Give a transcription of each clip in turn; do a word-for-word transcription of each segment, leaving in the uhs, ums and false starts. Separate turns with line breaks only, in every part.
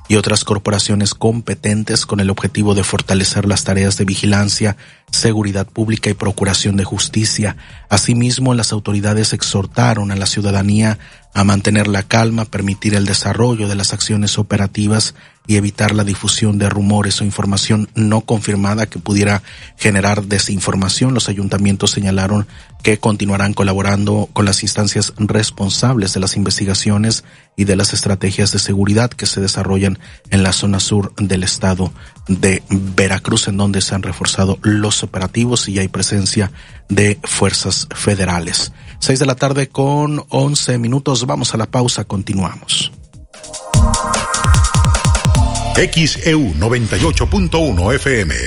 y otras corporaciones competentes con el objetivo de fortalecer las tareas de vigilancia, seguridad pública y procuración de justicia. Asimismo, las autoridades exhortaron a la ciudadanía a mantener la calma, permitir el desarrollo de las acciones operativas y evitar la difusión de rumores o información no confirmada que pudiera generar desinformación. Los ayuntamientos señalaron que continuarán colaborando con las instancias responsables de las investigaciones y de las estrategias de seguridad que se desarrollan en la zona sur del estado de Veracruz, en donde se han reforzado los operativos y hay presencia de fuerzas federales. Seis de la tarde con once minutos. Vamos a la pausa, continuamos.
X E U noventa y ocho punto uno F M.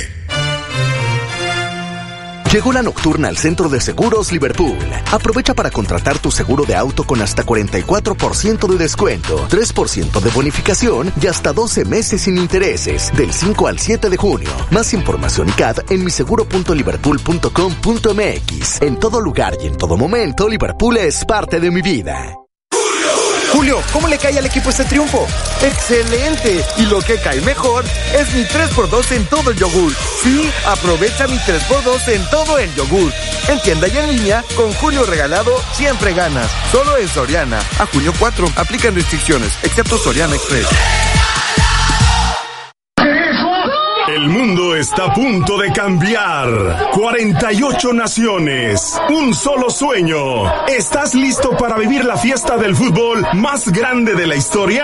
Llegó la nocturna al Centro de Seguros Liverpool. Aprovecha para contratar tu seguro de auto con hasta cuarenta y cuatro por ciento de descuento, tres por ciento de bonificación y hasta doce meses sin intereses, del cinco al siete de junio. Más información y C A D en miseguro punto liverpool punto com punto m x. En todo lugar y en todo momento, Liverpool es parte de mi vida.
Julio, ¿cómo le cae al equipo este triunfo? ¡Excelente! Y lo que cae mejor es mi tres por dos en todo el yogur. Sí, aprovecha mi tres por dos en todo el yogur. En tienda y en línea, con Julio regalado, siempre ganas. Solo en Soriana. A junio cuatro, aplican restricciones, excepto Soriana Express.
El mundo está a punto de cambiar. cuarenta y ocho naciones, un solo sueño. ¿Estás listo para vivir la fiesta del fútbol más grande de la historia?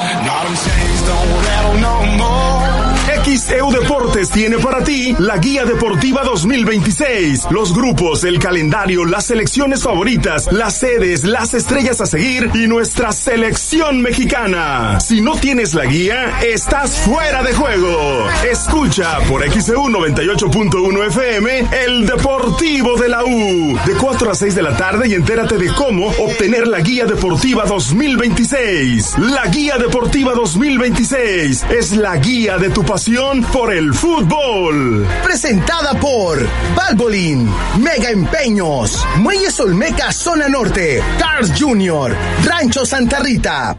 X E U Deportes tiene para ti la Guía Deportiva dos mil veintiséis. Los grupos, el calendario, las selecciones favoritas, las sedes, las estrellas a seguir y nuestra selección mexicana. Si no tienes la guía, estás fuera de juego. Escucha por X E U noventa y ocho punto uno F M el Deportivo de la U. De cuatro a seis de la tarde y entérate de cómo obtener la Guía Deportiva dos mil veintiséis. La Guía Deportiva dos mil veintiséis es la guía de tu pasión por el fútbol.
Presentada por Valvoline, Mega Empeños, Muelles Olmeca Zona Norte, Cars Junior, Rancho Santa Rita.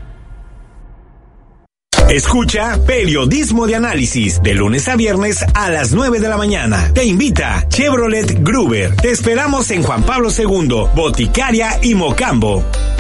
Escucha Periodismo de Análisis de lunes a viernes a las nueve de la mañana. Te invita Chevrolet Gruber. Te esperamos en Juan Pablo segundo, Boticaria y Mocambo.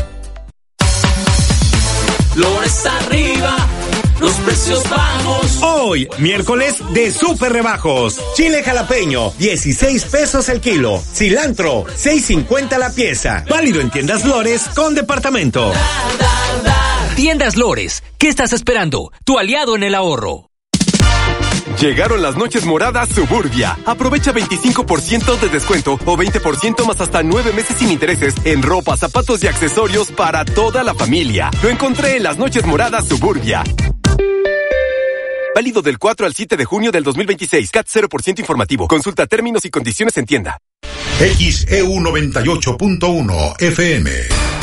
Flores arriba, los precios bajos.
Hoy, miércoles de super rebajos. Chile jalapeño, dieciséis pesos el kilo. Cilantro, seis cincuenta la pieza. Válido en Tiendas Lores con departamento.
Da, da, da.
Tiendas Lores, ¿qué estás esperando? Tu aliado en el ahorro.
Llegaron las noches moradas Suburbia. Aprovecha veinticinco por ciento de descuento o veinte por ciento más hasta nueve meses sin intereses en ropa, zapatos y accesorios para toda la familia. Lo encontré en las noches moradas Suburbia. Válido del cuatro al siete de junio del dos mil veintiséis. C A T cero por ciento informativo. Consulta términos y condiciones en tienda.
X E U noventa y ocho punto uno F M.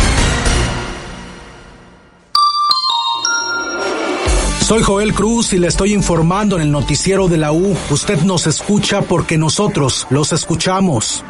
Soy Joel Cruz y le estoy informando en el noticiero de la U. Usted nos escucha porque nosotros los escuchamos.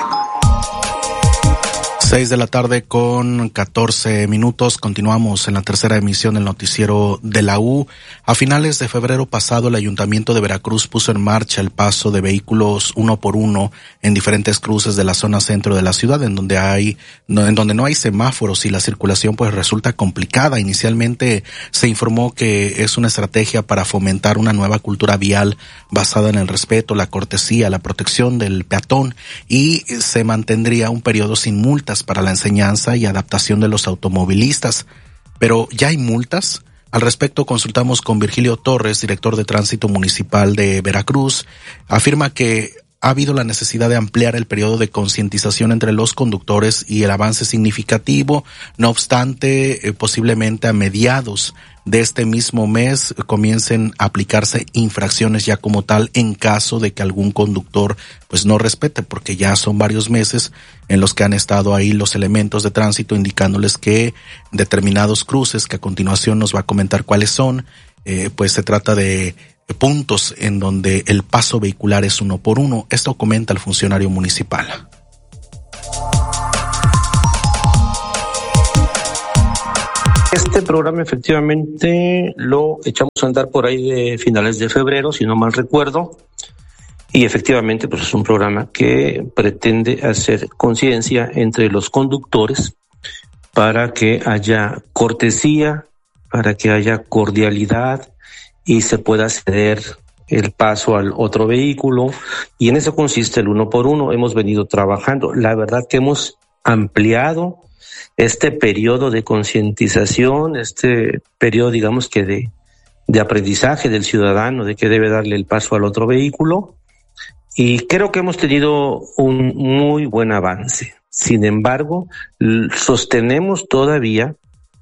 Seis de la tarde con catorce minutos. Continuamos en la tercera emisión del noticiero de la U. A finales de febrero pasado, el Ayuntamiento de Veracruz puso en marcha el paso de vehículos uno por uno en diferentes cruces de la zona centro de la ciudad, en donde hay, no, en donde no hay semáforos y la circulación pues resulta complicada. Inicialmente se informó que es una estrategia para fomentar una nueva cultura vial basada en el respeto, la cortesía, la protección del peatón, y se mantendría un periodo sin multas para la enseñanza y adaptación de los automovilistas. Pero ¿ya hay multas? Al respecto consultamos con Virgilio Torres, director de Tránsito Municipal de Veracruz. Afirma que ha habido la necesidad de ampliar el periodo de concientización entre los conductores y el avance significativo. No obstante, eh, posiblemente a mediados de este mismo mes comiencen a aplicarse infracciones ya como tal en caso de que algún conductor pues no respete, porque ya son varios meses en los que han estado ahí los elementos de tránsito indicándoles que determinados cruces, que a continuación nos va a comentar cuáles son, eh, pues se trata de puntos en donde el paso vehicular es uno por uno. Esto comenta el funcionario municipal.
Este programa efectivamente lo echamos a andar por ahí de finales de febrero, si no mal recuerdo, y efectivamente pues es un programa que pretende hacer conciencia entre los conductores para que haya cortesía, para que haya cordialidad y se pueda ceder el paso al otro vehículo, y en eso consiste el uno por uno. Hemos venido trabajando, la verdad que hemos ampliado este periodo de concientización, este periodo, digamos que de, de aprendizaje del ciudadano, de que debe darle el paso al otro vehículo, y creo que hemos tenido un muy buen avance. Sin embargo, sostenemos todavía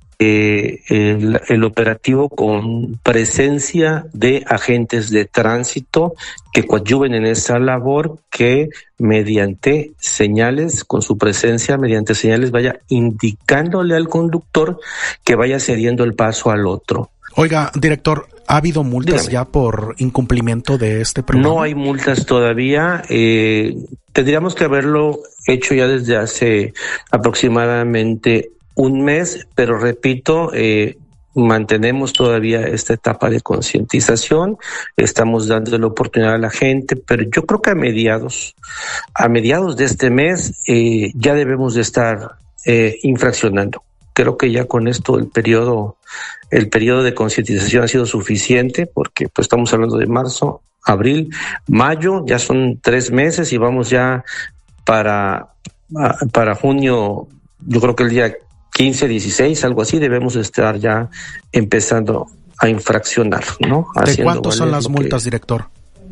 eh, el, el operativo con presencia de agentes de tránsito que coadyuven en esa labor, que mediante señales, con su presencia, mediante señales, vaya indicándole al conductor que vaya cediendo el paso al otro.
Oiga, director, ¿ha habido multas Dígame. ya por incumplimiento de este programa?
No hay multas todavía. Eh, tendríamos que haberlo hecho ya desde hace aproximadamente un mes, pero repito, eh, mantenemos todavía esta etapa de concientización, estamos dando la oportunidad a la gente, pero yo creo que a mediados, a mediados de este mes eh, ya debemos de estar eh, infraccionando. Creo que ya con esto el periodo, el periodo de concientización ha sido suficiente, porque pues estamos hablando de marzo, abril, mayo, ya son tres meses y vamos ya para, para junio, yo creo que el día quince, dieciséis, algo así, debemos estar ya empezando a infraccionar, ¿no?
¿De cuánto son las multas, que... director?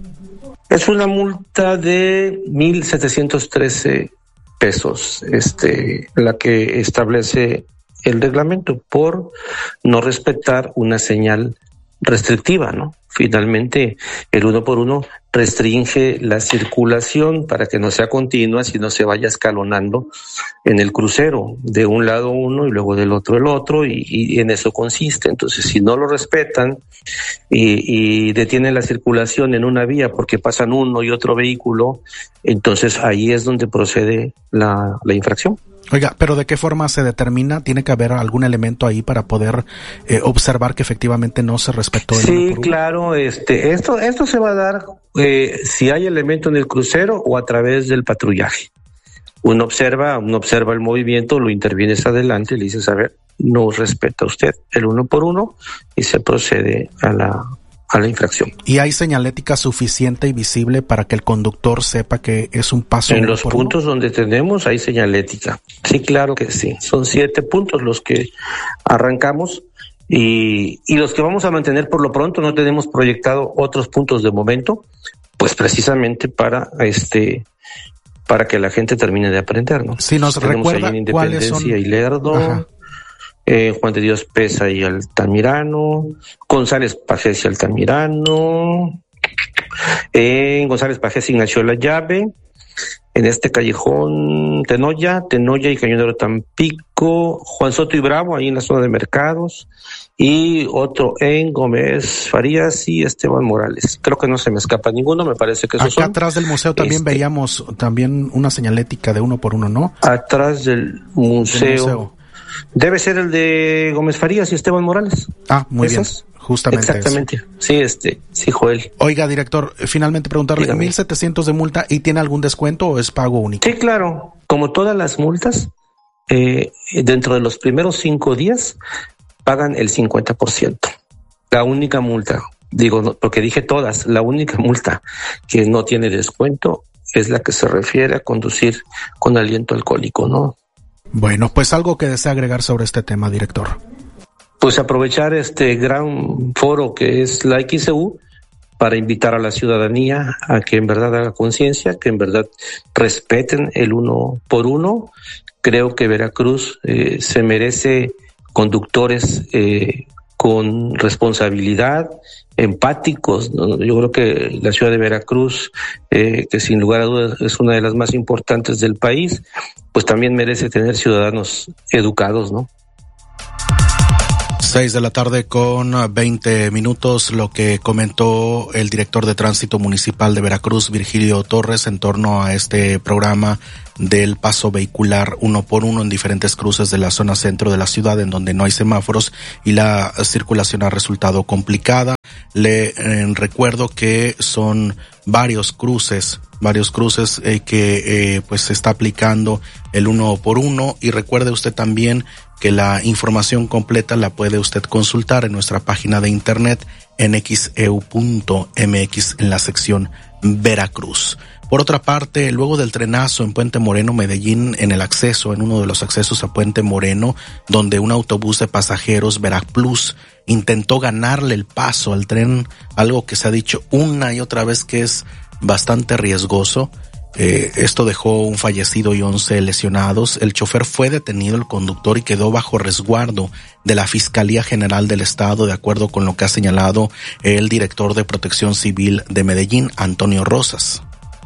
Es una multa de mil setecientos trece pesos, este, la que establece el reglamento por no respetar una señal restrictiva, ¿no? Finalmente, el uno por uno restringe la circulación para que no sea continua, sino se vaya escalonando en el crucero, de un lado uno y luego del otro el otro, y, y en eso consiste. Entonces, si no lo respetan y, y detienen la circulación en una vía porque pasan uno y otro vehículo, entonces ahí es donde procede la, la infracción.
Oiga, pero ¿de qué forma se determina? ¿Tiene que haber algún elemento ahí para poder eh, observar que efectivamente no se respetó el
Sí, claro, este, esto, esto se va a dar eh, si hay elemento en el crucero o a través del patrullaje. Uno observa, uno observa el movimiento, lo intervienes adelante y le dices, a ver, no respeta usted el uno por uno, y se procede a la a la infracción.
¿Y hay señalética suficiente y visible para que el conductor sepa que es un paso?
En los puntos uno? donde tenemos hay señalética. Sí, claro que sí. Son siete puntos los que arrancamos y, y los que vamos a mantener por lo pronto. No tenemos proyectado otros puntos de momento, pues precisamente para este para que la gente termine de aprender, ¿no?
Si nos
tenemos
recuerda
ahí en Independencia
cuáles son...
y Lerdo. Eh, Juan de Dios Pesa y Altamirano, González Pajés y Altamirano, eh, González Pajés Ignacio La Llave, en este callejón Tenoya, Tenoya y Cañonero Tampico, Juan Soto y Bravo, ahí en la zona de mercados, y otro en Gómez Farías y Esteban Morales. Creo que no se me escapa ninguno, me parece que esos
Acá
son.
atrás del museo también este, veíamos también una señalética de uno por uno, ¿no?
Atrás del museo. Del museo. Debe ser el de Gómez Farías y Esteban Morales.
Ah, muy ¿Esos? bien. Justamente.
Exactamente. Eso. Sí, este, sí, Joel.
Oiga, director, finalmente preguntarle, Dígame. mil setecientos de multa, ¿y tiene algún descuento o es pago único?
Sí, claro. Como todas las multas, eh, dentro de los primeros cinco días pagan el cincuenta por ciento. La única multa, digo, porque dije todas, la única multa que no tiene descuento es la que se refiere a conducir con aliento alcohólico, ¿no?
Bueno, pues algo que desea agregar sobre este tema, director.
Pues aprovechar este gran foro que es la X C U para invitar a la ciudadanía a que en verdad haga conciencia, que en verdad respeten el uno por uno. Creo que Veracruz eh, se merece conductores eh, con responsabilidad, empáticos, ¿no? Yo creo que la ciudad de Veracruz, eh, que sin lugar a dudas es una de las más importantes del país, pues también merece tener ciudadanos educados, ¿no?
Seis de la tarde con veinte minutos, lo que comentó el director de Tránsito Municipal de Veracruz, Virgilio Torres, en torno a este programa del paso vehicular uno por uno en diferentes cruces de la zona centro de la ciudad, en donde no hay semáforos y la circulación ha resultado complicada. Le eh, recuerdo que son varios cruces, varios cruces eh, que eh, pues se está aplicando el uno por uno, y recuerde usted también que la información completa la puede usted consultar en nuestra página de internet en x e u punto m x en la sección Veracruz. Por otra parte, luego del trenazo en Puente Moreno, Medellín, en el acceso, en uno de los accesos a Puente Moreno, donde un autobús de pasajeros Veraplus intentó ganarle el paso al tren, algo que se ha dicho una y otra vez que es bastante riesgoso. Eh, esto dejó un fallecido y once lesionados. El chofer fue detenido, el conductor, y quedó bajo resguardo de la Fiscalía General del Estado, de acuerdo con lo que ha señalado el director de Protección Civil de Medellín, Antonio Rosas.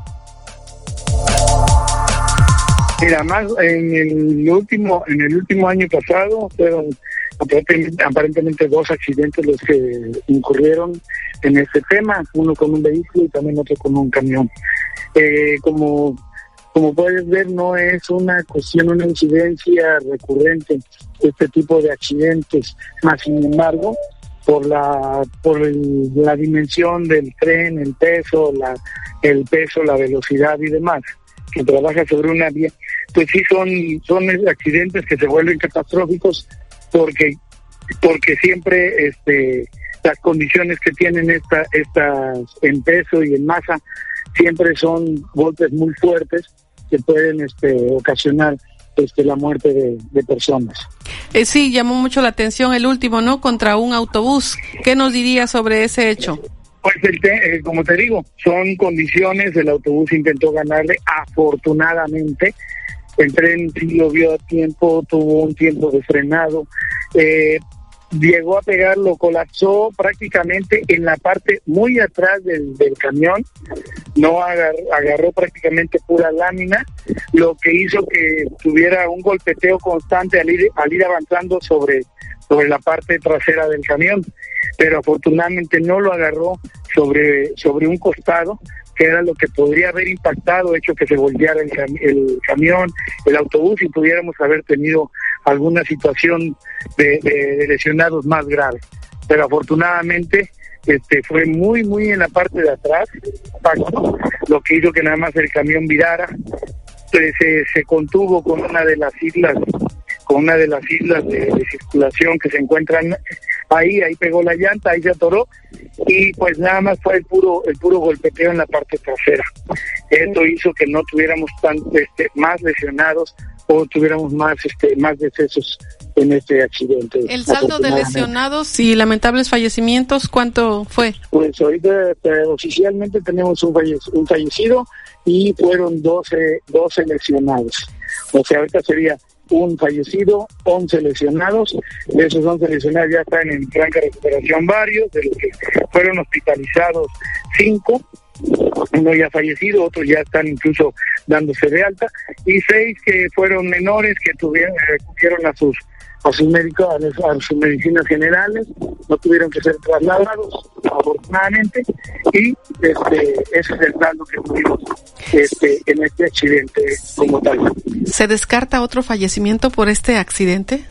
Mira, más en el último, en el último año pasado fueron aparentemente, aparentemente dos accidentes los que incurrieron en este tema, uno con un vehículo y también otro con un camión. Eh, como, como puedes ver, no es una cuestión, una incidencia recurrente este tipo de accidentes, más sin embargo, por la, por el, la dimensión del tren, el peso, la, el peso, la velocidad y demás, que trabaja sobre una vía, pues sí son, son accidentes que se vuelven catastróficos porque, porque siempre este, las condiciones que tienen esta, estas en peso y en masa siempre son golpes muy fuertes que pueden este, ocasionar este, la muerte de, de personas.
Eh, sí, llamó mucho la atención el último, ¿no? Contra un autobús. ¿Qué nos diría sobre ese hecho?
Pues el te, eh, como te digo, son condiciones, el autobús intentó ganarle, afortunadamente, el tren sí lo vio a tiempo, tuvo un tiempo de frenado, eh, llegó a pegarlo, colapsó prácticamente en la parte muy atrás del, del camión, no agar, agarró prácticamente pura lámina, lo que hizo que tuviera un golpeteo constante al ir, al ir avanzando sobre, sobre la parte trasera del camión, pero afortunadamente no lo agarró sobre, sobre un costado, que era lo que podría haber impactado, hecho que se volteara el, cam- el camión, el autobús, y pudiéramos haber tenido alguna situación de, de, de lesionados más graves. Pero afortunadamente este fue muy, muy en la parte de atrás, lo que hizo que nada más el camión virara, se, se, se contuvo con una de las islas, con una de las islas de, de circulación que se encuentran ahí, ahí pegó la llanta, ahí se atoró, y pues nada más fue el puro el puro golpeteo en la parte trasera. Esto hizo que no tuviéramos tan, este, más lesionados o tuviéramos más este más decesos en este accidente.
El saldo de lesionados y lamentables fallecimientos, ¿cuánto fue?
Pues ahorita eh, oficialmente tenemos un, falle- un fallecido y fueron doce, doce lesionados. O sea, ahorita sería un fallecido, once lesionados. De esos once lesionados ya están en franca recuperación varios, de los que fueron hospitalizados cinco, uno ya fallecido, otros ya están incluso dándose de alta, y seis que fueron menores que tuvieron, recurrieron a sus a sus médicos, a, a sus medicinas generales, no tuvieron que ser trasladados, afortunadamente, y este ese es el saldo que tuvimos este en este accidente como tal.
¿Se descarta otro fallecimiento por este accidente?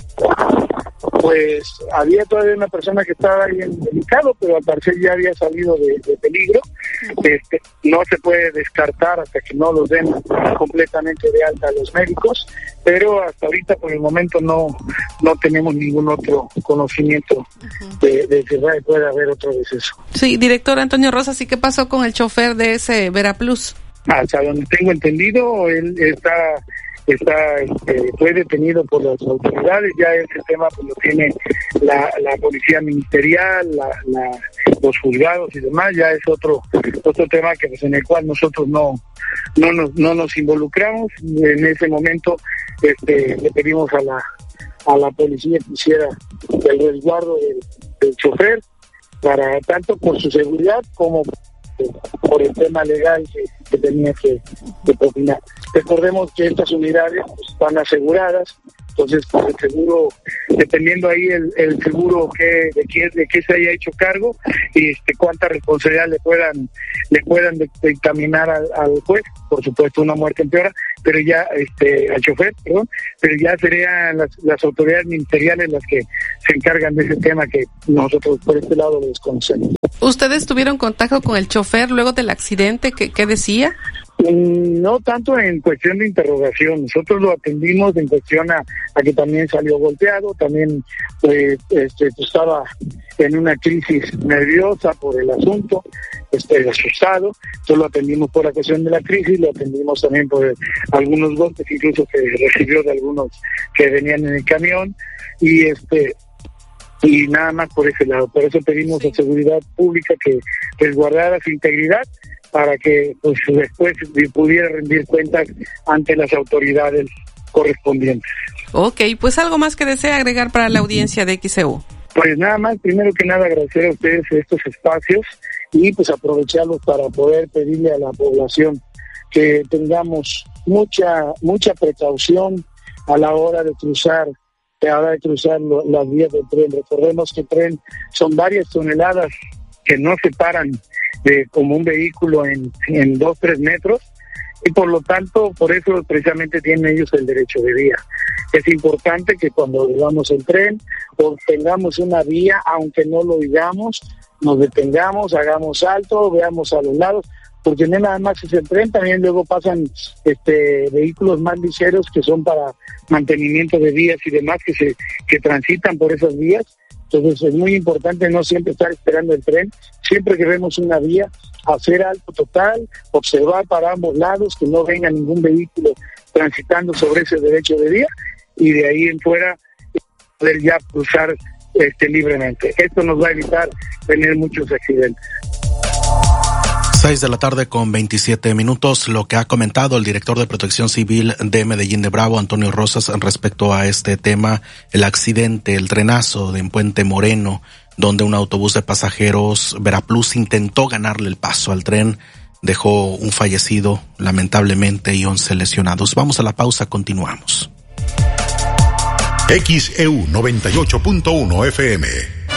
Pues había todavía una persona que estaba ahí en delicado, pero al parecer ya había salido de, de peligro. Este, no se puede descartar hasta que no los den completamente de alta a los médicos, pero hasta ahorita por el momento no no tenemos ningún otro conocimiento uh-huh. de, de que pueda haber otro deceso.
Sí, director Antonio Rosas, ¿y qué pasó con el chofer de ese Veraplus?
Hasta donde tengo entendido, él está está este, fue detenido por las autoridades, ya ese tema pues lo tiene la, la policía ministerial, la, la, los juzgados y demás, ya es otro otro tema que pues en el cual nosotros no no nos no nos involucramos. En ese momento este le pedimos a la a la policía que hiciera el resguardo del, del chofer, para tanto por su seguridad como por el tema legal que, que tenía que, que propinar. Recordemos que estas unidades pues, están aseguradas, Entonces, pues, el seguro, dependiendo ahí el, el seguro que de qué de qué se haya hecho cargo y este cuánta responsabilidad le puedan le puedan dictaminar al, al juez, por supuesto una muerte empeora, pero ya este al chofer, perdón, pero ya serían las, las autoridades ministeriales las que se encargan de ese tema que nosotros por este lado lo desconocemos.
¿Ustedes tuvieron contacto con el chofer luego del accidente? ¿Qué, qué decía?
No tanto en cuestión de interrogación, nosotros lo atendimos en cuestión a, a que también salió golpeado, también pues, este, estaba en una crisis nerviosa por el asunto, este, asustado, entonces lo atendimos por la cuestión de la crisis, lo atendimos también por algunos golpes incluso que recibió de algunos que venían en el camión y este y nada más por ese lado, por eso pedimos a Seguridad Pública que resguardara su integridad para que pues después pudiera rendir cuentas ante las autoridades correspondientes.
Ok, pues algo más que desea agregar para la audiencia de X E U.
Pues nada más, primero que nada agradecer a ustedes estos espacios y pues aprovecharlos para poder pedirle a la población que tengamos mucha mucha precaución a la hora de cruzar a la hora de cruzar lo, las vías del tren. Recordemos que el tren son varias toneladas que no se paran de como un vehículo en, en dos, tres metros, y por lo tanto, por eso precisamente tienen ellos el derecho de vía. Es importante que cuando veamos el tren o tengamos una vía, aunque no lo digamos, nos detengamos, hagamos alto, veamos a los lados, porque no nada más es el tren, también luego pasan este vehículos más ligeros que son para mantenimiento de vías y demás que se que transitan por esas vías. Entonces es muy importante no siempre estar esperando el tren, siempre que vemos una vía, hacer alto total, observar para ambos lados, que no venga ningún vehículo transitando sobre ese derecho de vía, y de ahí en fuera poder ya cruzar este, libremente. Esto nos va a evitar tener muchos accidentes.
Seis de la tarde con veintisiete minutos, lo que ha comentado el director de Protección Civil de Medellín de Bravo, Antonio Rosas, respecto a este tema, el accidente, el trenazo de en Puente Moreno, donde un autobús de pasajeros Veraplus intentó ganarle el paso al tren, dejó un fallecido, lamentablemente, y once lesionados. Vamos a la pausa, continuamos.
X E U noventa y ocho punto uno F M.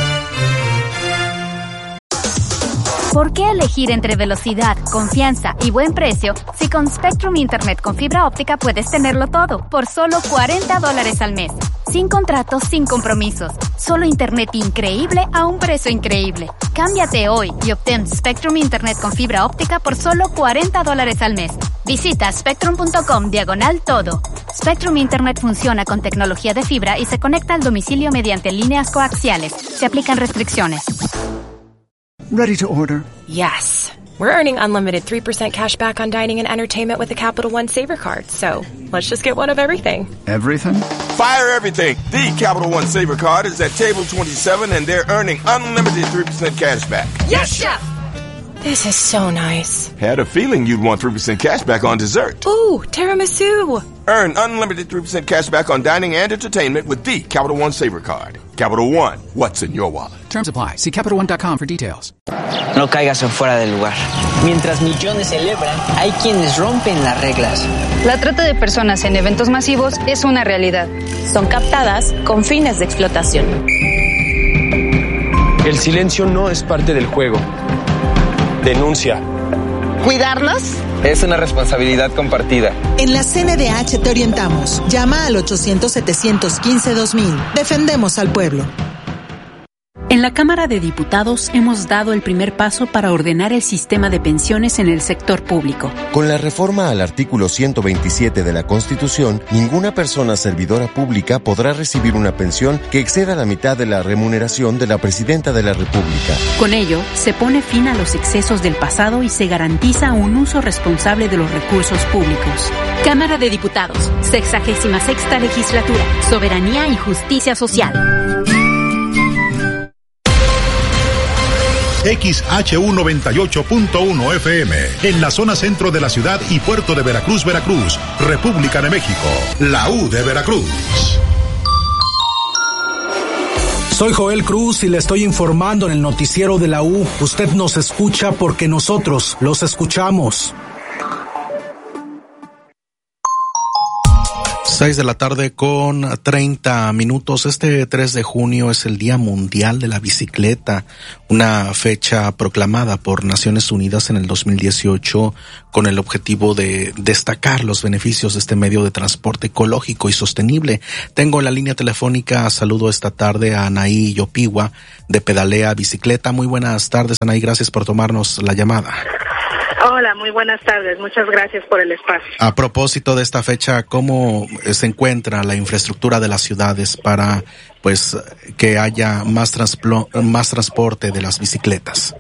¿Por qué elegir entre velocidad, confianza y buen precio si con Spectrum Internet con fibra óptica puedes tenerlo todo por solo cuarenta dólares al mes? Sin contratos, sin compromisos. Solo Internet increíble a un precio increíble. Cámbiate hoy y obtén Spectrum Internet con fibra óptica por solo cuarenta dólares al mes. Visita spectrum.com diagonal todo. Spectrum Internet funciona con tecnología de fibra y se conecta al domicilio mediante líneas coaxiales. Se aplican restricciones.
Ready to order?
Yes. We're earning unlimited three percent cash back on dining and entertainment with the Capital One Saver Card, so let's just get one of everything.
Everything?
Fire everything! The Capital One Saver Card is at table twenty-seven and they're earning unlimited three percent cash back.
Yes, Chef! This is so nice.
Had a feeling you'd want three percent cash back on dessert.
Ooh, tiramisu!
Earn unlimited three percent cash back on dining and entertainment with the Capital One Saver Card. Capital One, what's in your wallet?
Terms apply. See Capital One dot com for details.
No caigas en fuera del lugar. Mientras millones celebran, hay quienes rompen las reglas.
La trata de personas en eventos masivos es una realidad.
Son captadas con fines de explotación.
El silencio no es parte del juego. Denuncia.
¿Cuidarlos?
Es una responsabilidad compartida.
En la C N D H te orientamos. Llama al ochocientos, setecientos quince, dos mil. Defendemos al pueblo.
En la Cámara de Diputados hemos dado el primer paso para ordenar el sistema de pensiones en el sector público.
Con la reforma al artículo ciento veintisiete de la Constitución, ninguna persona servidora pública podrá recibir una pensión que exceda la mitad de la remuneración de la Presidenta de la República.
Con ello, se pone fin a los excesos del pasado y se garantiza un uso responsable de los recursos públicos. Cámara de Diputados, sexagésima sexta legislatura, soberanía y justicia social.
X H U noventa y ocho punto uno F M, en la zona centro de la ciudad y puerto de Veracruz, Veracruz, República de México, la U de Veracruz.
Soy Joel Cruz y le estoy informando en el noticiero de la U. Usted nos escucha porque nosotros los escuchamos.
Seis de la tarde con treinta minutos. Este tres de junio es el Día Mundial de la Bicicleta, una fecha proclamada por Naciones Unidas en el dos mil dieciocho con el objetivo de destacar los beneficios de este medio de transporte ecológico y sostenible. Tengo en la línea telefónica, saludo esta tarde a Anaí Yopigua de Pedalea Bicicleta. Muy buenas tardes, Anaí, gracias por tomarnos la llamada.
Hola, muy buenas tardes. Muchas gracias por el espacio.
A propósito de esta fecha, ¿cómo se encuentra la infraestructura de las ciudades para, pues, que haya más transplo- más transporte de las bicicletas?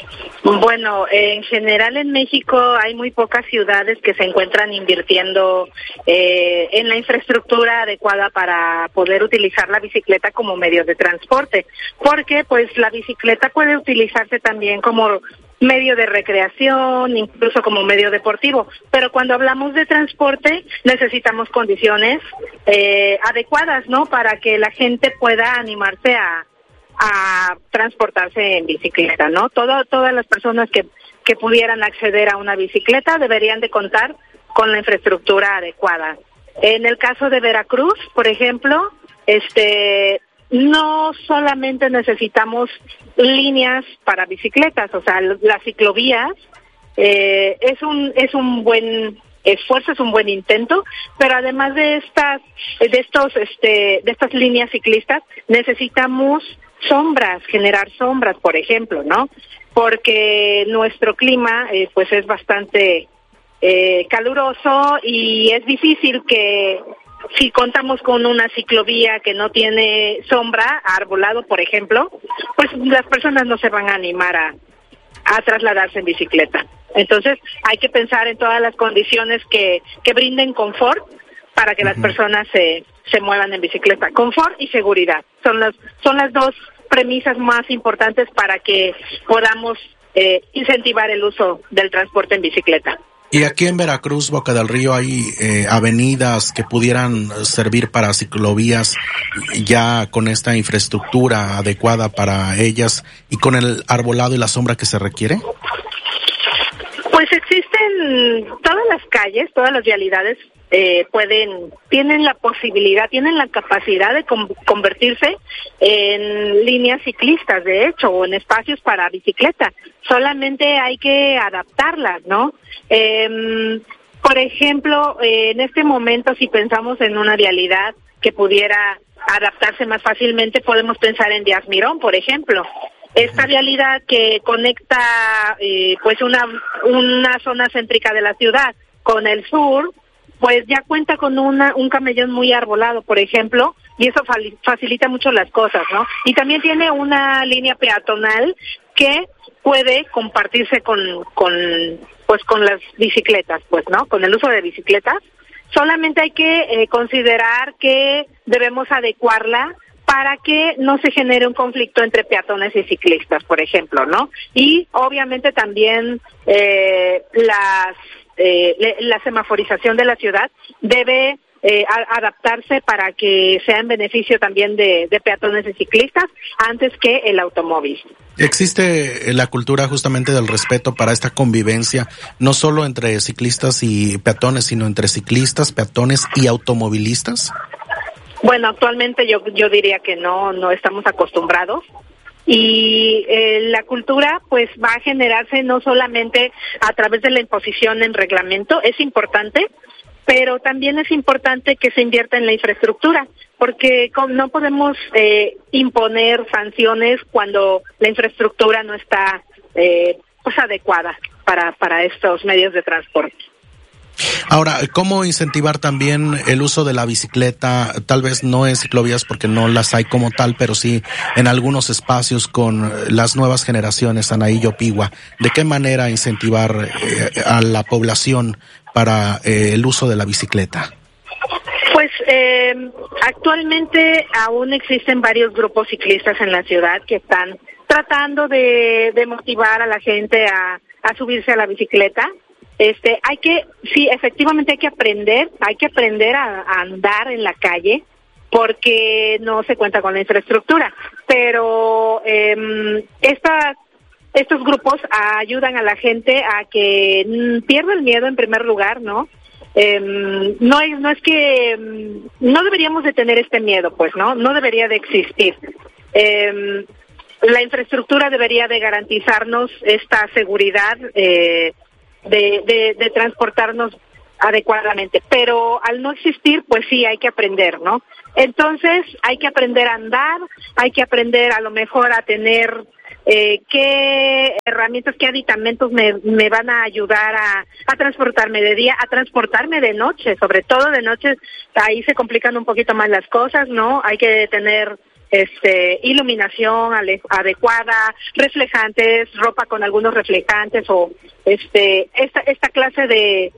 Bueno, en general en México hay muy pocas ciudades que se encuentran invirtiendo eh, en la infraestructura adecuada para poder utilizar la bicicleta como medio de transporte, porque pues la bicicleta puede utilizarse también como medio de recreación, incluso como medio deportivo, pero cuando hablamos de transporte necesitamos condiciones eh, adecuadas, ¿no? Para que la gente pueda animarse a a transportarse en bicicleta, ¿no? Todo, todas las personas que, que pudieran acceder a una bicicleta deberían de contar con la infraestructura adecuada. En el caso de Veracruz, por ejemplo, este, no solamente necesitamos líneas para bicicletas, o sea, las ciclovías, eh, es un, es un buen esfuerzo, es un buen intento, pero además de estas, de estos, este, de estas líneas ciclistas, necesitamos sombras, generar sombras, por ejemplo, ¿no? Porque nuestro clima, eh, pues es bastante eh, caluroso y es difícil que si contamos con una ciclovía que no tiene sombra, arbolado, por ejemplo, pues las personas no se van a animar a, a trasladarse en bicicleta. Entonces, hay que pensar en todas las condiciones que, que brinden confort para que las personas se, se muevan en bicicleta. Confort y seguridad son las, son las dos premisas más importantes para que podamos eh, incentivar el uso del transporte en bicicleta.
Y aquí en Veracruz, Boca del Río, hay eh, avenidas que pudieran servir para ciclovías ya con esta infraestructura adecuada para ellas y con el arbolado y la sombra que se requiere.
Pues existen todas las calles, todas las vialidades eh, pueden, tienen la posibilidad, tienen la capacidad de com- convertirse en líneas ciclistas, de hecho, o en espacios para bicicleta. Solamente hay que adaptarlas, ¿no? Eh, por ejemplo, eh, en este momento, si pensamos en una vialidad que pudiera adaptarse más fácilmente, podemos pensar en Díaz Mirón, por ejemplo. Esta vialidad que conecta eh, pues una una zona céntrica de la ciudad con el sur, pues ya cuenta con una un camellón muy arbolado, por ejemplo, y eso fa- facilita mucho las cosas, ¿no? Y también tiene una línea peatonal que puede compartirse con con pues con las bicicletas, pues, ¿no? Con el uso de bicicletas. Solamente hay que eh, considerar que debemos adecuarla para que no se genere un conflicto entre peatones y ciclistas, por ejemplo, ¿no? Y obviamente también eh, las eh, le, la semaforización de la ciudad debe eh, a, adaptarse para que sea en beneficio también de, de peatones y ciclistas antes que el automóvil.
¿Existe la cultura justamente del respeto para esta convivencia, no solo entre ciclistas y peatones, sino entre ciclistas, peatones y automovilistas?
Bueno, actualmente yo yo diría que no no estamos acostumbrados y eh, la cultura pues va a generarse no solamente a través de la imposición en reglamento, es importante, pero también es importante que se invierta en la infraestructura, porque no podemos eh, imponer sanciones cuando la infraestructura no está eh, pues adecuada para para estos medios de transporte.
Ahora, ¿cómo incentivar también el uso de la bicicleta? Tal vez no en ciclovías porque no las hay como tal, pero sí en algunos espacios con las nuevas generaciones, Anaí Yopigua. ¿De qué manera incentivar eh, a la población para eh, el uso de la bicicleta?
Pues eh, actualmente aún existen varios grupos ciclistas en la ciudad que están tratando de, de motivar a la gente a, a subirse a la bicicleta. Este, hay que, sí, efectivamente hay que aprender, hay que aprender a, a andar en la calle porque no se cuenta con la infraestructura, pero eh, estas, estos grupos ayudan a la gente a que pierda el miedo en primer lugar, ¿no? eh, no es no es que no deberíamos de tener este miedo, pues, ¿no? No debería de existir. Eh, la infraestructura debería de garantizarnos esta seguridad eh, de, de, de transportarnos adecuadamente, pero al no existir, pues sí, hay que aprender, ¿no? Entonces, hay que aprender a andar, hay que aprender a lo mejor a tener eh, qué herramientas, qué aditamentos me, me van a ayudar a, a transportarme de día, a transportarme de noche, sobre todo de noche, ahí se complican un poquito más las cosas, ¿no? Hay que tener este iluminación ale, adecuada, reflejantes, ropa con algunos reflejantes o este esta esta clase de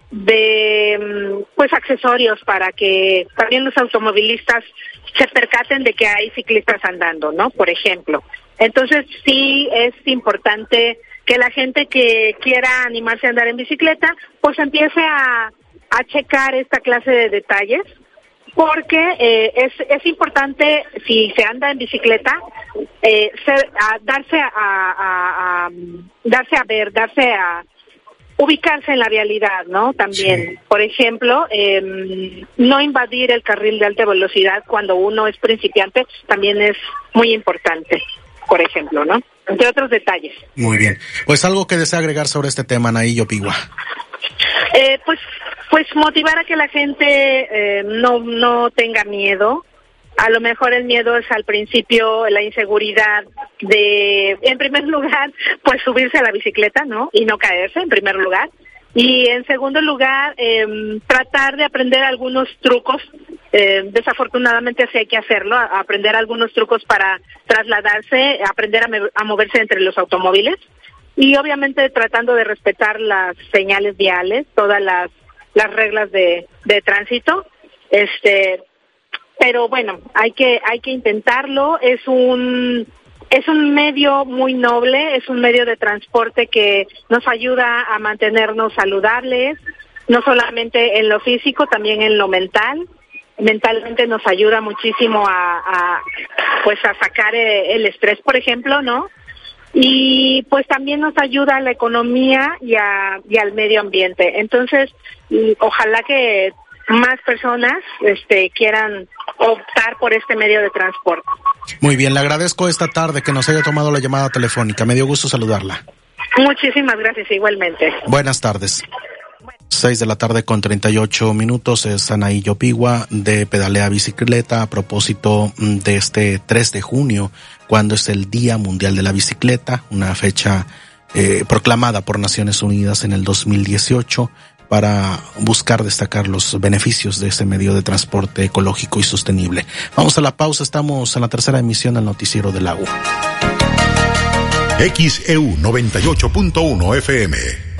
de pues accesorios para que también los automovilistas se percaten de que hay ciclistas andando, ¿no? Por ejemplo. Entonces sí es importante que la gente que quiera animarse a andar en bicicleta pues empiece a, a checar esta clase de detalles, porque eh, es es importante, si se anda en bicicleta, eh, ser, a, darse a, a, a darse a ver, darse a ubicarse en la vialidad, ¿no? También, sí. Por ejemplo, eh, no invadir el carril de alta velocidad cuando uno es principiante también es muy importante, por ejemplo, ¿no? Entre otros detalles.
Muy bien. Pues algo que desea agregar sobre este tema, Anaí Yopigua.
Eh, pues, pues motivar a que la gente eh, no no tenga miedo. A lo mejor el miedo es al principio la inseguridad de, en primer lugar, pues subirse a la bicicleta, ¿no? Y no caerse, en primer lugar. Y en segundo lugar, eh, tratar de aprender algunos trucos. Eh, desafortunadamente así hay que hacerlo, a, a aprender algunos trucos para trasladarse, aprender a, me, a moverse entre los automóviles. Y obviamente tratando de respetar las señales viales, todas las las reglas de, de tránsito. Este, pero bueno, hay que hay que intentarlo. Es un es un medio muy noble, es un medio de transporte que nos ayuda a mantenernos saludables, no solamente en lo físico, también en lo mental. Mentalmente nos ayuda muchísimo a, a pues a sacar el estrés, por ejemplo, ¿no? Y pues también nos ayuda a la economía y, a, y al medio ambiente. Entonces, ojalá que más personas este, quieran optar por este medio de transporte.
Muy bien, le agradezco esta tarde que nos haya tomado la llamada telefónica. Me dio gusto saludarla.
Muchísimas gracias, igualmente.
Buenas tardes. Seis de la tarde con treinta y ocho minutos, es Anaí Yopigua de Pedalea Bicicleta a propósito de este tres de junio, cuando es el Día Mundial de la Bicicleta, una fecha eh, proclamada por Naciones Unidas en el dos mil dieciocho para buscar destacar los beneficios de este medio de transporte ecológico y sostenible. Vamos a la pausa, estamos en la tercera emisión del noticiero de la U.
X E U noventa y ocho punto uno F M.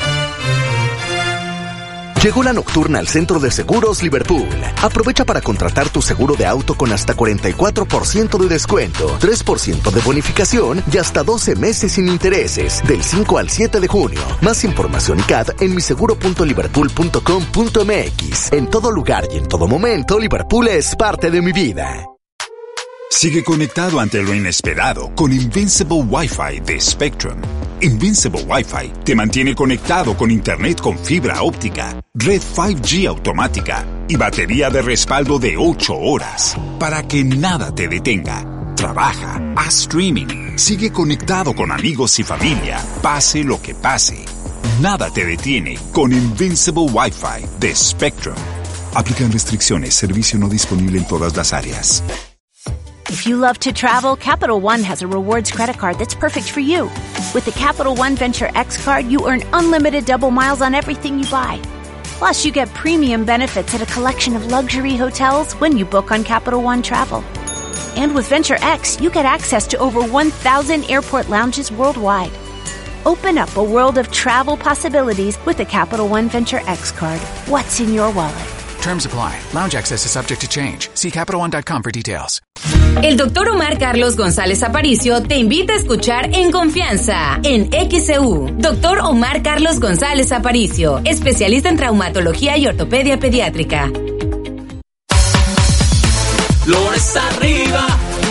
Llegó la nocturna al Centro de Seguros Liverpool. Aprovecha para contratar tu seguro de auto con hasta cuarenta y cuatro por ciento de descuento, tres por ciento de bonificación y hasta doce meses sin intereses, del cinco al siete de junio. Más información y C A D en miseguro punto liverpool punto com punto m x. En todo lugar y en todo momento, Liverpool es parte de mi vida.
Sigue conectado ante lo inesperado con Invincible Wi-Fi de Spectrum. Invincible Wi-Fi te mantiene conectado con internet con fibra óptica, red cinco G automática y batería de respaldo de ocho horas para que nada te detenga. Trabaja, haz streaming, sigue conectado con amigos y familia, pase lo que pase. Nada te detiene con Invincible Wi-Fi de Spectrum. Aplican restricciones, servicio no disponible en todas las áreas.
If you love to travel, Capital One has a rewards credit card that's perfect for you. With the Capital One Venture X card, you earn unlimited double miles on everything you buy. Plus, you get premium benefits at a collection of luxury hotels when you book on Capital One Travel. And with Venture X, you get access to over one thousand airport lounges worldwide. Open up a world of travel possibilities with the Capital One Venture X card. What's in your wallet?
Terms apply. Lounge access is subject to change. See Capital One dot com for details.
El doctor Omar Carlos González Aparicio te invita a escuchar En Confianza, en X E U. Doctor Omar Carlos González Aparicio, especialista en traumatología y ortopedia pediátrica.
Flores arriba, los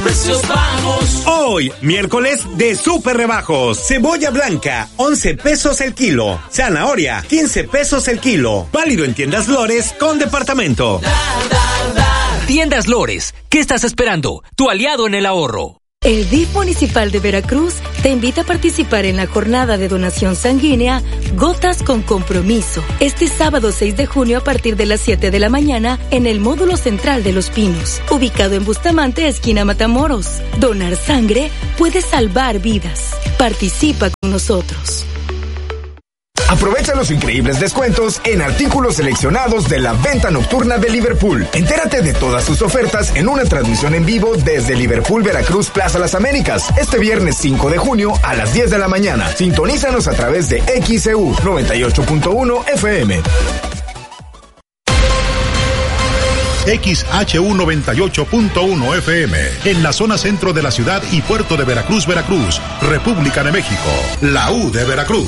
precios bajos. Hoy, miércoles de súper rebajos. Cebolla blanca, once pesos el kilo. Zanahoria, quince pesos el kilo. Válido en tiendas Lores con departamento.
Da, da, da. Tiendas Lores, ¿qué estás esperando? Tu aliado en el ahorro.
El D I F Municipal de Veracruz te invita a participar en la jornada de donación sanguínea Gotas con Compromiso, este sábado seis de junio a partir de las siete de la mañana en el módulo central de Los Pinos, ubicado en Bustamante, esquina Matamoros. Donar sangre puede salvar vidas. Participa con nosotros.
Aprovecha los increíbles descuentos en artículos seleccionados de la venta nocturna de Liverpool. Entérate de todas sus ofertas en una transmisión en vivo desde Liverpool Veracruz Plaza Las Américas, este viernes cinco de junio a las diez de la mañana. Sintonízanos a través de X C U noventa y ocho punto uno F M.
X H U noventa y ocho punto uno F M, en la zona centro de la ciudad y puerto de Veracruz, Veracruz, República de México, la U de Veracruz.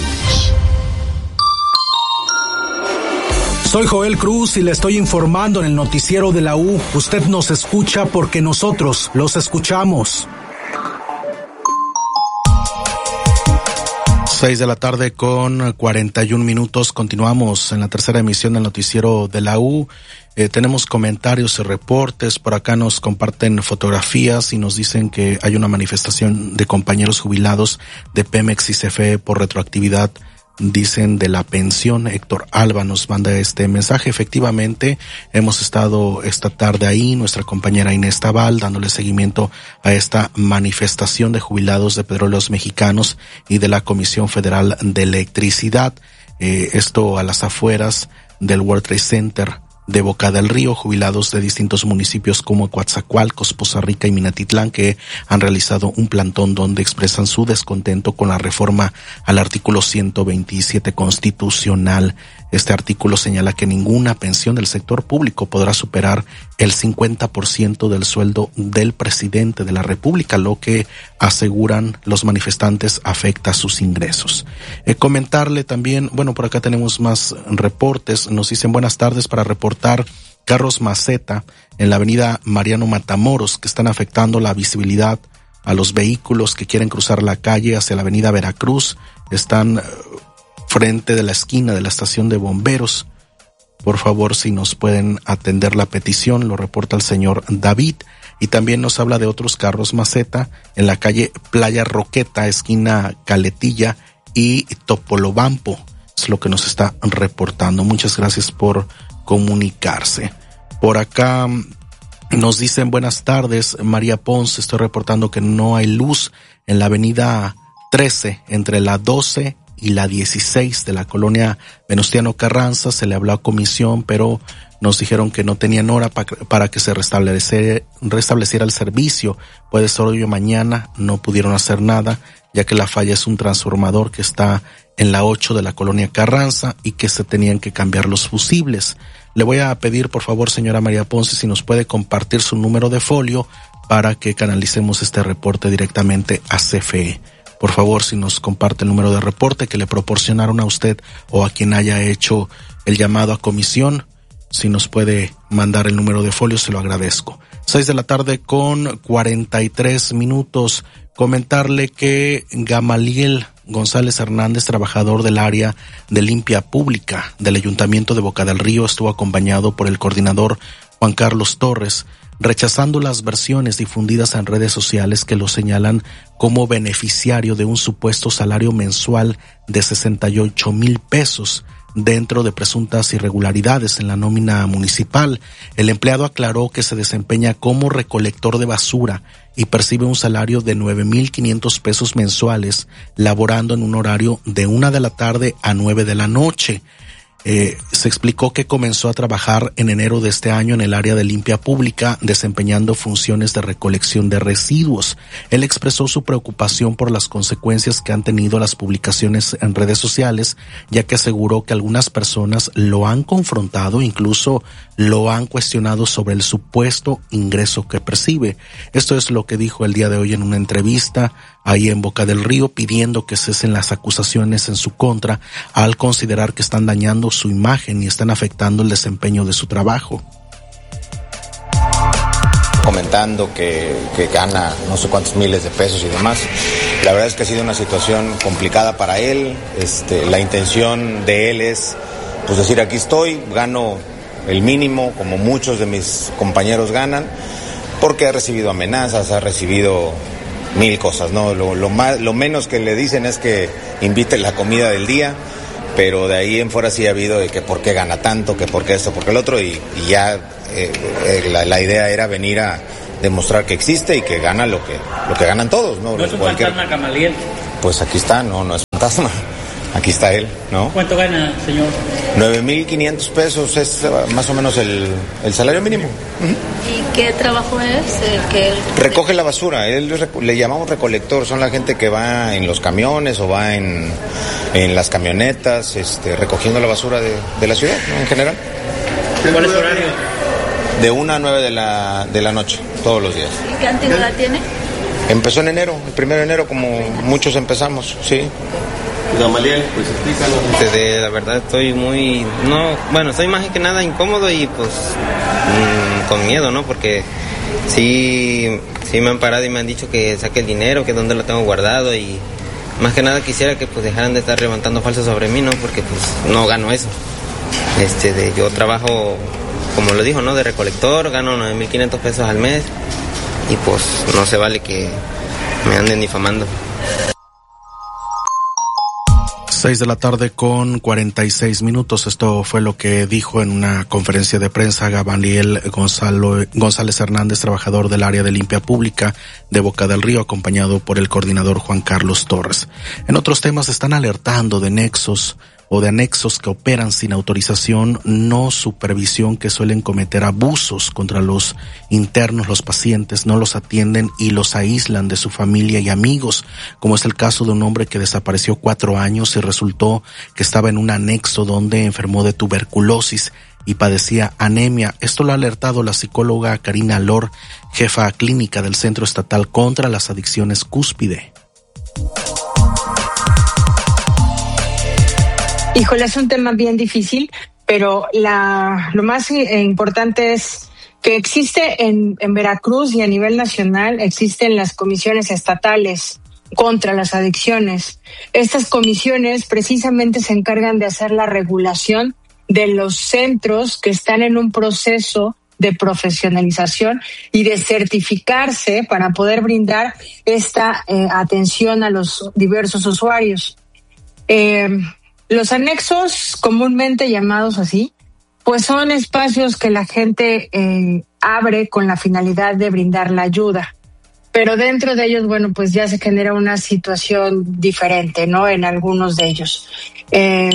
Soy Joel Cruz y le estoy informando en el noticiero de la U. Usted nos escucha porque nosotros los escuchamos.
Seis de la tarde con cuarenta y un minutos. Continuamos en la tercera emisión del noticiero de la U. Eh, tenemos comentarios y reportes. Por acá nos comparten fotografías y nos dicen que hay una manifestación de compañeros jubilados de Pemex y C F E por retroactividad, dicen, de la pensión. Héctor Alba nos manda este mensaje. Efectivamente, hemos estado esta tarde ahí, nuestra compañera Inés Tabal, dándole seguimiento a esta manifestación de jubilados de Petróleos Mexicanos y de la Comisión Federal de Electricidad. Eh, esto a las afueras del World Trade Center de Boca del Río. Jubilados de distintos municipios como Coatzacoalcos, Poza Rica y Minatitlán, que han realizado un plantón donde expresan su descontento con la reforma al artículo ciento veintisiete constitucional. Este artículo señala que ninguna pensión del sector público podrá superar el cincuenta por ciento del sueldo del presidente de la República, lo que aseguran los manifestantes afecta sus ingresos. Eh, comentarle también, bueno, por acá tenemos más reportes. Nos dicen buenas tardes para reportar carros maceta en la avenida Mariano Matamoros que están afectando la visibilidad a los vehículos que quieren cruzar la calle hacia la avenida Veracruz. Están frente de la esquina de la estación de bomberos. Por favor, si nos pueden atender la petición, lo reporta el señor David. Y también nos habla de otros carros maceta en la calle Playa Roqueta, esquina Caletilla y Topolobampo. Es lo que nos está reportando. Muchas gracias por comunicarse. Por acá nos dicen buenas tardes, María Ponce, estoy reportando que no hay luz en la avenida trece entre la doce y la dieciséis de la colonia Venustiano Carranza. Se le habló a comisión, pero nos dijeron que no tenían hora pa- para que se restableciera, restableciera el servicio. Puede ser hoy o mañana, no pudieron hacer nada, ya que la falla es un transformador que está en la ocho de la colonia Carranza y que se tenían que cambiar los fusibles. Le voy a pedir, por favor, señora María Ponce, si nos puede compartir su número de folio para que canalicemos este reporte directamente a C F E. Por favor, si nos comparte el número de reporte que le proporcionaron a usted o a quien haya hecho el llamado a comisión, si nos puede mandar el número de folio, se lo agradezco. Seis de la tarde con cuarenta y tres minutos. Comentarle que Gamaliel González Hernández, trabajador del área de limpia pública del Ayuntamiento de Boca del Río, estuvo acompañado por el coordinador Juan Carlos Torres, rechazando las versiones difundidas en redes sociales que lo señalan como beneficiario de un supuesto salario mensual de sesenta y ocho mil pesos dentro de presuntas irregularidades en la nómina municipal. El empleado aclaró que se desempeña como recolector de basura y percibe un salario de nueve mil quinientos pesos mensuales, laborando en un horario de una de la tarde a nueve de la noche. Eh, se explicó que comenzó a trabajar en enero de este año en el área de limpia pública, desempeñando funciones de recolección de residuos. Él expresó su preocupación por las consecuencias que han tenido las publicaciones en redes sociales, ya que aseguró que algunas personas lo han confrontado, incluso lo han cuestionado sobre el supuesto ingreso que percibe. Esto es lo que dijo el día de hoy en una entrevista ahí en Boca del Río, pidiendo que cesen las acusaciones en su contra al considerar que están dañando su imagen y están afectando el desempeño de su trabajo.
comentando que, que gana no sé cuántos miles de pesos y demás. La verdad es que ha sido una situación complicada para él. Este, la intención de él es pues decir, aquí estoy, gano el mínimo como muchos de mis compañeros ganan, porque ha recibido amenazas, ha recibido mil cosas, ¿no? Lo, lo, más, lo menos que le dicen es que invite la comida del día, pero de ahí en fuera sí ha habido de que por qué gana tanto, que por qué esto, por qué el otro, y, y ya eh, eh, la, la idea era venir a demostrar que existe y que gana lo que lo que ganan todos, ¿no?
¿No es un Cualquier... fantasma, Gamaliel?
Pues aquí está, no, no es fantasma, aquí está él, ¿no?
¿Cuánto gana, señor?
nueve mil quinientos pesos es más o menos el, el salario mínimo. Uh-huh.
¿Y qué trabajo es el que él...
Recoge la basura, él le llamamos recolector, son la gente que va en los camiones o va en, en las camionetas, este, recogiendo la basura de, de la ciudad, ¿no? En general.
¿Cuál es su horario?
De una a nueve de la, de la noche, todos los días.
¿Y qué antigüedad tiene?
Empezó en enero, el primero de enero, como muchos empezamos, sí.
Gamaliel, pues explícanos.
De, la verdad estoy muy, no, bueno, estoy más que nada incómodo y pues mmm, con miedo, ¿no? Porque sí, sí me han parado y me han dicho que saque el dinero, que dónde lo tengo guardado, y más que nada quisiera que pues dejaran de estar levantando falsos sobre mí, ¿no? Porque pues no gano eso. Este, de, yo trabajo, como lo dijo, ¿no? De recolector, gano nueve mil quinientos pesos al mes y pues no se vale que me anden difamando.
Seis de la tarde con cuarenta y seis minutos. Esto fue lo que dijo en una conferencia de prensa Gamaliel Gonzalo, González Hernández, trabajador del área de limpia pública de Boca del Río, acompañado por el coordinador Juan Carlos Torres. En otros temas están alertando de nexos o de anexos que operan sin autorización, no supervisión, que suelen cometer abusos contra los internos, los pacientes, no los atienden y los aíslan de su familia y amigos, como es el caso de un hombre que desapareció cuatro años y resultó que estaba en un anexo donde enfermó de tuberculosis y padecía anemia. Esto lo ha alertado la psicóloga Karina Lor, jefa clínica del Centro Estatal contra las Adicciones Cúspide.
Híjole, es un tema bien difícil, pero la, lo más importante es que existe en, en Veracruz y a nivel nacional, existen las comisiones estatales contra las adicciones. Estas comisiones precisamente se encargan de hacer la regulación de los centros que están en un proceso de profesionalización y de certificarse para poder brindar esta eh, atención a los diversos usuarios. Eh, Los anexos, comúnmente llamados así, pues son espacios que la gente eh, abre con la finalidad de brindar la ayuda. Pero dentro de ellos, bueno, pues ya se genera una situación diferente, ¿no? En algunos de ellos. Eh,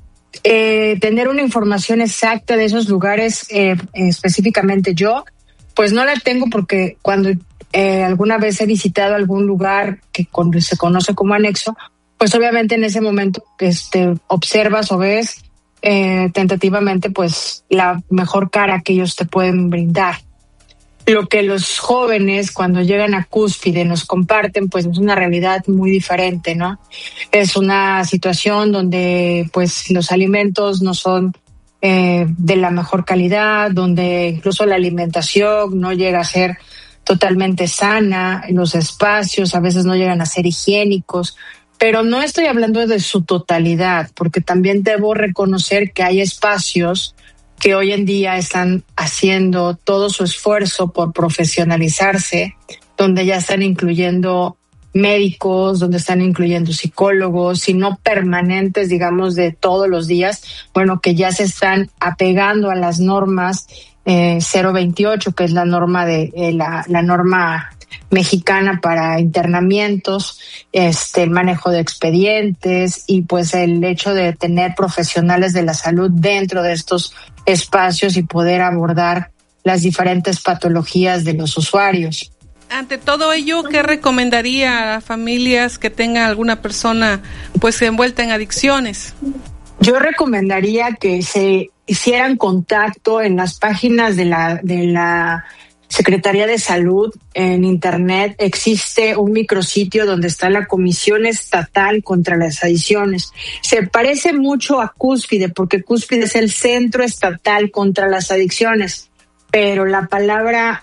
eh, tener una información exacta de esos lugares, eh, específicamente yo, pues no la tengo porque cuando eh, alguna vez he visitado algún lugar que con, se conoce como anexo, pues obviamente en ese momento este, observas o ves eh, tentativamente pues la mejor cara que ellos te pueden brindar. Lo que los jóvenes cuando llegan a Cúspide nos comparten pues es una realidad muy diferente, ¿no? Es una situación donde pues los alimentos no son eh, de la mejor calidad, donde incluso la alimentación no llega a ser totalmente sana, los espacios a veces no llegan a ser higiénicos. Pero no estoy hablando de su totalidad, porque también debo reconocer que hay espacios que hoy en día están haciendo todo su esfuerzo por profesionalizarse, donde ya están incluyendo médicos, donde están incluyendo psicólogos, y no permanentes, digamos, de todos los días, bueno, que ya se están apegando a las normas eh, cero veintiocho, que es la norma de eh, la, la norma mexicana para internamientos, este, el manejo de expedientes y pues el hecho de tener profesionales de la salud dentro de estos espacios y poder abordar las diferentes patologías de los usuarios. Ante todo ello, ¿qué recomendaría a familias que tengan alguna persona pues envuelta en adicciones? Yo recomendaría que se hicieran contacto en las páginas de la de la Secretaría de Salud. En internet existe un micrositio donde está la Comisión Estatal contra las Adicciones. Se parece mucho a Cúspide porque Cúspide es el Centro Estatal contra las Adicciones, pero la palabra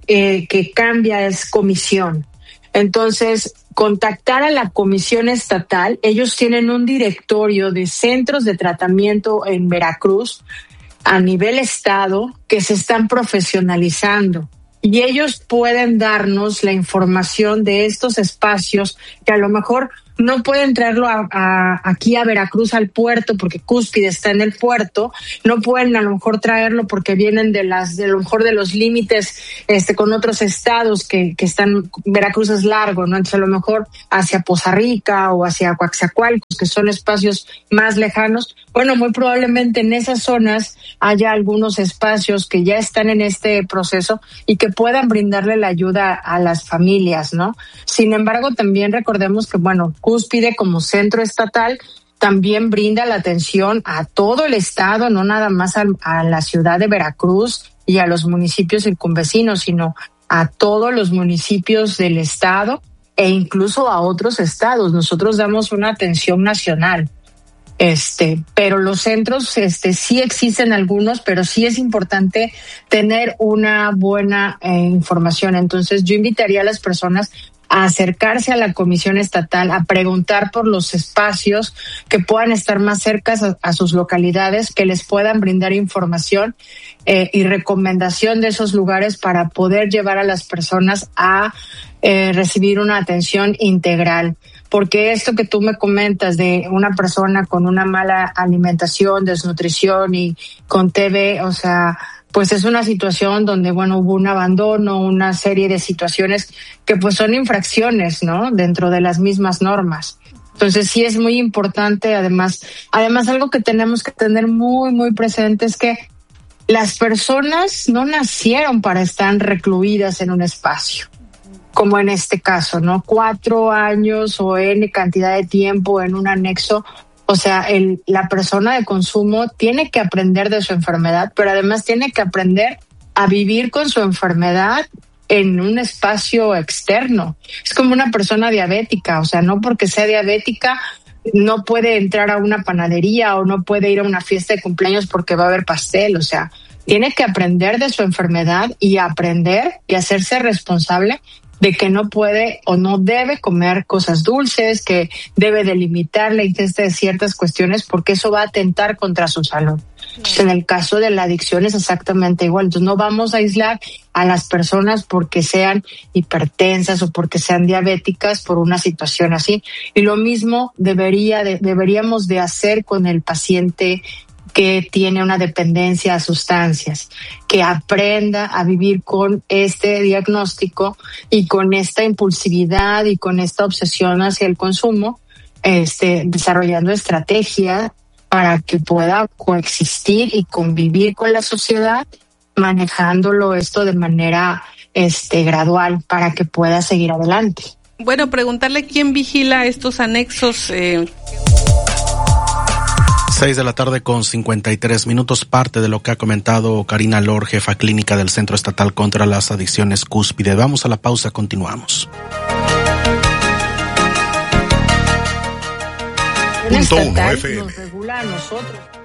eh, que cambia es comisión. Entonces, contactar a la comisión estatal, ellos tienen un directorio de centros de tratamiento en Veracruz a nivel estado que se están profesionalizando. Y ellos pueden darnos la información de estos espacios que a lo mejor no pueden traerlo a, a, aquí a Veracruz al puerto porque Cúspide está en el puerto, no pueden a lo mejor traerlo porque vienen de las, de lo mejor de los límites este con otros estados que, que están, Veracruz es largo, ¿no? Entonces a lo mejor hacia Poza Rica o hacia Coaxacualcos, que son espacios más lejanos. Bueno, muy probablemente en esas zonas haya algunos espacios que ya están en este proceso y que puedan brindarle la ayuda a las familias, ¿no? Sin embargo, también recordemos que, bueno, Cúspide como centro estatal también brinda la atención a todo el estado, no nada más a, a la ciudad de Veracruz y a los municipios circunvecinos, sino a todos los municipios del estado e incluso a otros estados. Nosotros damos una atención nacional. Este, pero los centros, este, sí existen algunos, pero sí es importante tener una buena eh, información. Entonces, yo invitaría a las personas a acercarse a la comisión estatal, a preguntar por los espacios que puedan estar más cerca a, a sus localidades, que les puedan brindar información eh, y recomendación de esos lugares para poder llevar a las personas a eh, recibir una atención integral. Porque esto que tú me comentas de una persona con una mala alimentación, desnutrición y con T B, o sea, pues es una situación donde, bueno, hubo un abandono, una serie de situaciones que pues son infracciones, ¿no? Dentro de las mismas normas. Entonces sí es muy importante, además, además algo que tenemos que tener muy, muy presente es que las personas no nacieron para estar recluidas en un espacio, como en este caso, ¿no? Cuatro años o N cantidad de tiempo en un anexo. O sea, el, la persona de consumo tiene que aprender de su enfermedad, pero además tiene que aprender a vivir con su enfermedad en un espacio externo. Es como una persona diabética, o sea, no porque sea diabética no puede entrar a una panadería o no puede ir a una fiesta de cumpleaños porque va a haber pastel, o sea, tiene que aprender de su enfermedad y aprender y hacerse responsable de que no puede o no debe comer cosas dulces, que debe delimitar la ingesta de ciertas cuestiones porque eso va a atentar contra su salud. Entonces, en el caso de la adicción es exactamente igual. Entonces, no vamos a aislar a las personas porque sean hipertensas o porque sean diabéticas por una situación así. Y lo mismo debería de, deberíamos de hacer con el paciente que tiene una dependencia a sustancias, que aprenda a vivir con este diagnóstico y con esta impulsividad y con esta obsesión hacia el consumo, este, desarrollando estrategias para que pueda coexistir y convivir con la sociedad, manejándolo esto de manera este, gradual para que pueda seguir adelante.
Bueno, preguntarle quién vigila estos anexos. Eh...
Seis de la tarde con cincuenta y tres minutos, parte de lo que ha comentado Karina Lor, jefa clínica del Centro Estatal contra las Adicciones Cúspide. Vamos a la pausa, continuamos.
Punto uno F M. Nos regula a nosotros.